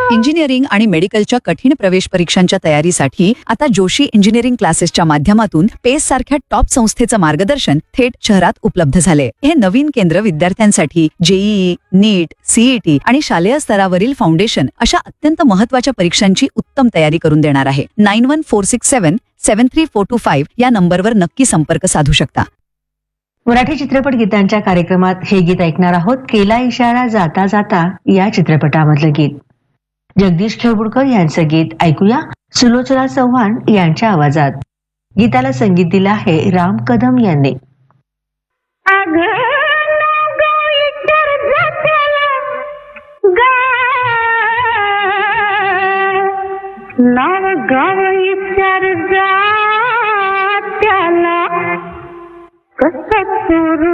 Engineering आणि मेडिकलच्या कठीण प्रवेश परीक्षांच्या तयारीसाठी आता जोशी इंजिनिअरिंग क्लासेसच्या माध्यमातून पेस सारख्या टॉप संस्थेचं मार्गदर्शन थेट शहरात उपलब्ध झाले. हे नवीन केंद्र विद्यार्थ्यांसाठी जेईई, नीट, सीईटी आणि शालेय स्तरावरील फाउंडेशन अशा अत्यंत महत्वाच्या परीक्षांची उत्तम तयारी करून देणार आहे. 9146773425 या नंबरवर नक्की संपर्क साधू शकता. मराठी चित्रपट गीतांच्या कार्यक्रमात हे गीत ऐकणार आहोत. केला इशारा जाता जाता या चित्रपटामधलं गीत. जगदीश खेळबुडकर यांचं गीत ऐकूया सुलोचना चव्हाण यांच्या आवाजात. गीताला संगीत दिलं आहे राम कदम यांनी.